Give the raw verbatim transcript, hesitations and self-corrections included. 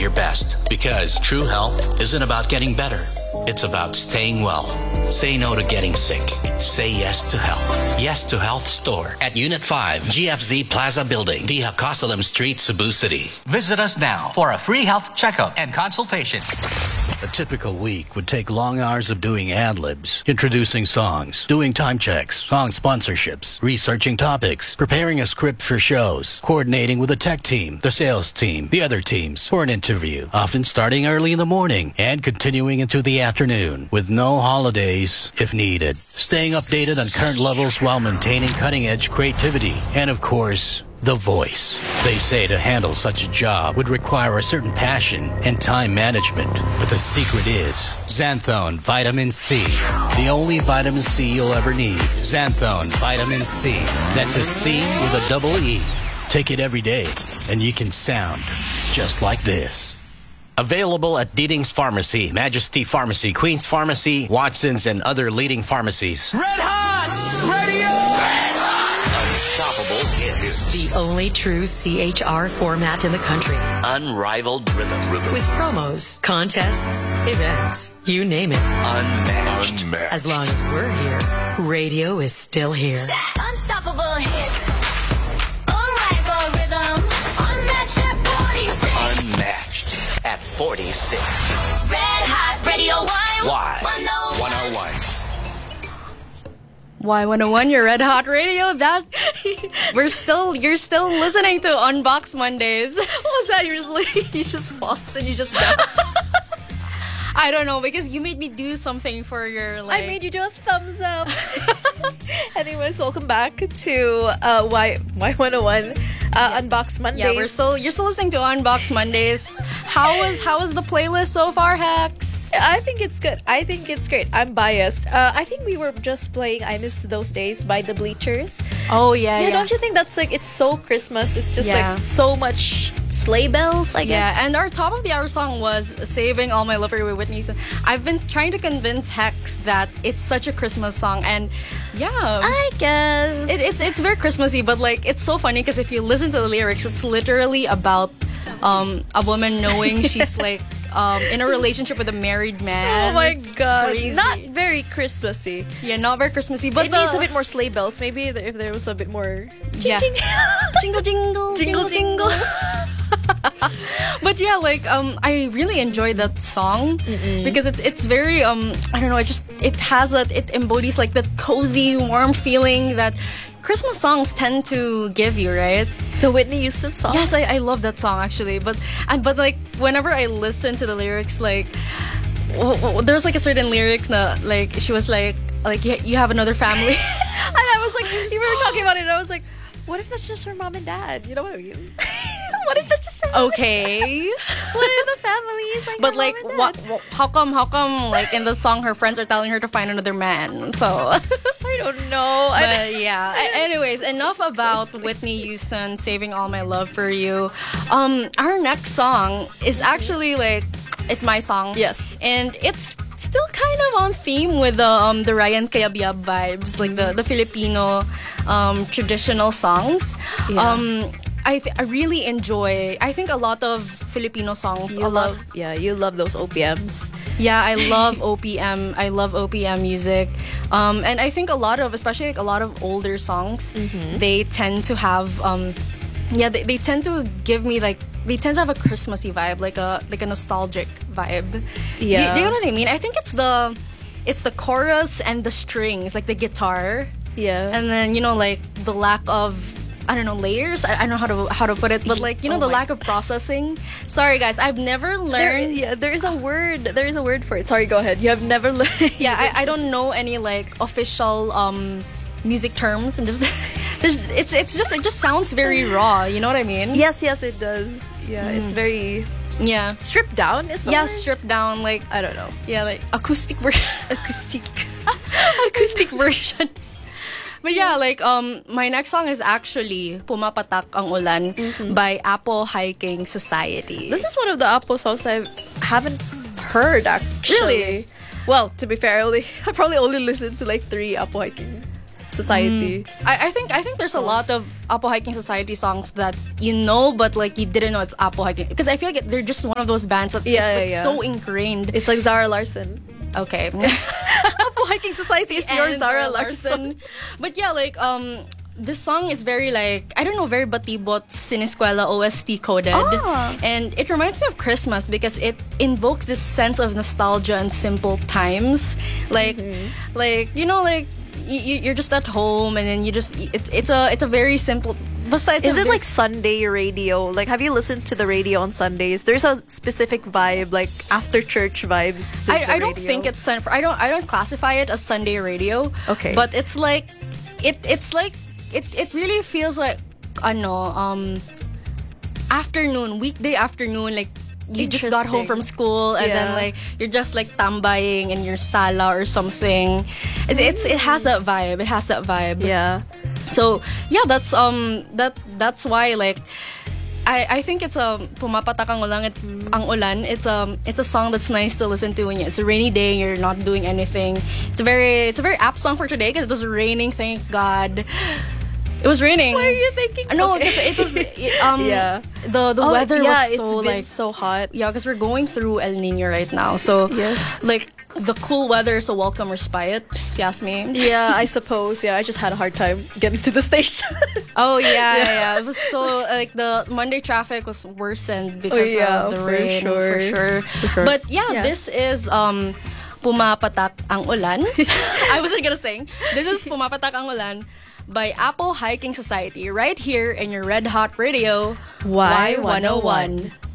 your best. Because true health isn't about getting better. It's about staying well. Say no to getting sick. Say yes to health. Yes to Health Store at Unit five, G F Z Plaza Building, D. Hacosalem Street, Cebu City. Visit us now for a free health checkup and consultation. A typical week would take long hours of doing ad-libs, introducing songs, doing time checks, song sponsorships, researching topics, preparing a script for shows, coordinating with the tech team, the sales team, the other teams for an interview, often starting early in the morning and continuing into the afternoon with no holidays if needed. Staying updated on current levels while maintaining cutting-edge creativity and, of course, the voice. They say to handle such a job would require a certain passion and time management. But the secret is Xanthone Vitamin C. The only vitamin C you'll ever need. Xanthone Vitamin C. That's a C with a double E. Take it every day and you can sound just like this. Available at Deeding's Pharmacy, Majesty Pharmacy, Queen's Pharmacy, Watson's, and other leading pharmacies. Red Hot Radio! Unstoppable hits. The only true C H R format in the country. Unrivaled rhythm. rhythm. With promos, contests, events, you name it. Unmatched. Unmatched. As long as we're here, radio is still here. Unstoppable hits. Unrivaled rhythm. Unmatched at forty-six. Unmatched at forty-six. Red Hot Radio Y. Y. one oh one. Y one oh one, your Red Hot Radio. That we're still, you're still listening to Unbox Mondays. What was that? You just like, you just paused and you just. I don't know, because you made me do something for your like. I made you do a thumbs up. Anyways, welcome back to uh, Y Y one oh one uh, Unbox Mondays. Yeah, we're still. You're still listening to Unbox Mondays. How was how was the playlist so far, Hex? I think it's good. I think it's great. I'm biased. Uh, I think we were just playing "I Miss Those Days" by the Bleachers. Oh yeah, Yeah, yeah. don't you think that's like it's so Christmas? It's just Yeah. like so much sleigh bells, I guess. Yeah, and our top of the hour song was "Saving All My Love for You" with Whitney Houston. I've been trying to convince Hex that it's such a Christmas song, and yeah, I guess it, it's it's very Christmassy. But like, it's so funny because if you listen to the lyrics, it's literally about um, a woman knowing she's like um, in a relationship with a married man. Oh my It's god, crazy. not very Christmassy. Yeah, not very Christmassy, but It the, needs a bit more sleigh bells. Maybe if there- if there was a bit more Yeah. ching, jingle jingle jingle jingle. But yeah, like um I really enjoy that song because it's it's very um I don't know, it just it has that it embodies like that cozy warm feeling that Christmas songs tend to give you, right? The Whitney Houston song. Yes, I, I love that song actually, but and but like whenever I listen to the lyrics, like w- w- there's like a certain lyrics that like she was like like you, you have another family. And I was like, you were talking about it, and I was like, what if that's just her mom and dad? You know what I mean? What if that's just her mom Okay. and dad? What if the family is like But her like, mom and what, dad? what? How come? How come? Like in the song, her friends are telling her to find another man. So, I don't know. I, but yeah. A- anyways, enough about Whitney Houston saving all my love for you. Um, our next song is actually like, it's my song. Yes. and it's still kind of on theme with the um the Ryan Cayabyab vibes, like the the Filipino um traditional songs. Yeah. Um. I, th- I really enjoy. I think a lot of Filipino songs. you a lot. love, yeah, you love those O P Ms. Yeah, I love O P M. I love O P M music. Um, and I think a lot of, especially like a lot of older songs, they tend to have, um, yeah, they, they tend to give me like, they tend to have a Christmassy vibe, like a like a nostalgic vibe. Do, Yeah. do you know what I mean? I think it's the, it's the chorus and the strings, like the guitar, Yeah. and then you know like the lack of. I don't know, layers. I, I don't know how to how to put it, but like you know Oh the my- lack of processing. Sorry guys, I've never there, learned. yeah, there is a word. There is a word for it. Sorry, go ahead. You have never learned. Yeah, I, I don't know any like official um music terms. I'm just there's it's it's just it just sounds very raw. You know what I mean? Yes, yes, it does. Yeah, it's very Yeah. stripped down. Is the Yeah, word? stripped down like I don't know. yeah like acoustic version. Acoustic. acoustic version. But yeah, like um, my next song is actually "Pumapatak ang Ulan" by Apple Hiking Society. This is one of the Apo songs I haven't heard actually. Really? Well, to be fair, I only I probably only listened to like three Apo hiking Society. I, I think I think there's a lot of Apo Hiking Society songs that you know, but like you didn't know it's Apo Hiking, because I feel like they're just one of those bands that Yeah, it's yeah, like yeah. so ingrained. It's like Zara Larson. Okay. Apo Hiking Society is your And Zara Larson. But yeah, like um this song is very like, I don't know, very Batibot Sineskwela O S T coded. Ah. And it reminds me of Christmas because it invokes this sense of nostalgia and simple times. Like Mm-hmm. like you know like you, you're just at home and then you just it's it's a it's a very simple. Basta, it's Is a it very- like Sunday radio? Like, have you listened to the radio on Sundays? There's a specific vibe, like after church vibes. To the I, I don't radio. think it's sun. I don't. I don't classify it as Sunday radio. Okay. But it's like, it. It's like it. It really feels like, ano, um, afternoon, weekday afternoon, like. You just got home Interesting. from school and then Yeah. like you're just like tambaying in your sala or something. It's, it's it has that vibe. It has that vibe. Yeah. So yeah, that's um that that's why like I I think it's a pumapatak ang ulan it, ang ulan. It's um it's a song that's nice to listen to when it's a rainy day. You're not doing anything. It's a very it's a very apt song for today because it was raining. Thank God. It was raining. Why are you thinking? No, Okay. because it was it, um Yeah. the the Oh, weather yeah, was so it's been like so hot. yeah, because we're going through El Nino right now. So Yes. like the cool weather is a welcome respite, if you ask me. Yeah, I suppose. Yeah, I just had a hard time getting to the station. Oh yeah, yeah, yeah. It was so like the Monday traffic was worsened because Oh, yeah, of the for rain, sure. for sure. For sure. But yeah, Yeah. this is um Pumapatak ang Ulan. I wasn't gonna sing. This is Pumapatak ang Ulan by Apo Hiking Society right here in your Red Hot Radio Y one oh one.